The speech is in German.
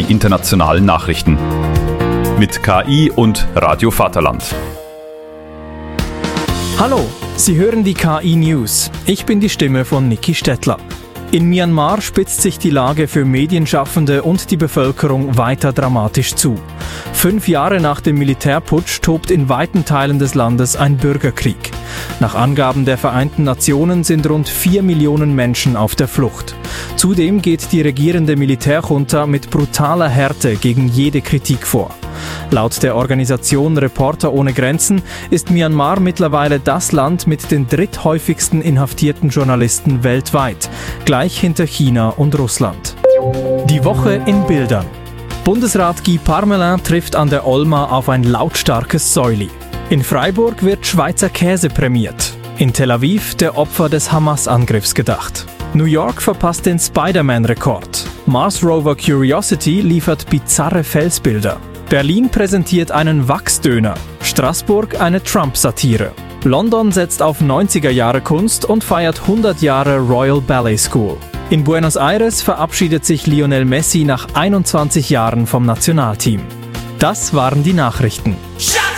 die internationalen Nachrichten. Mit KI und Radio Vaterland. Hallo, Sie hören die KI News. Ich bin die Stimme von Niki Stettler. In Myanmar spitzt sich die Lage für Medienschaffende und die Bevölkerung weiter dramatisch zu. 5 Jahre nach dem Militärputsch tobt in weiten Teilen des Landes ein Bürgerkrieg. Nach Angaben der Vereinten Nationen sind rund 4 Millionen Menschen auf der Flucht. Zudem geht die regierende Militärjunta mit brutaler Härte gegen jede Kritik vor. Laut der Organisation Reporter ohne Grenzen ist Myanmar mittlerweile das Land mit den dritthäufigsten inhaftierten Journalisten weltweit, gleich hinter China und Russland. Die Woche in Bildern. Bundesrat Guy Parmelin trifft an der Olma auf ein lautstarkes Säuli. In Freiburg wird Schweizer Käse prämiert. In Tel Aviv der Opfer des Hamas-Angriffs gedacht. New York verpasst den Spider-Man-Rekord. Mars Rover Curiosity liefert bizarre Felsbilder. Berlin präsentiert einen Wachsdöner. Straßburg eine Trump-Satire. London setzt auf 90er-Jahre-Kunst und feiert 100 Jahre Royal Ballet School. In Buenos Aires verabschiedet sich Lionel Messi nach 21 Jahren vom Nationalteam. Das waren die Nachrichten.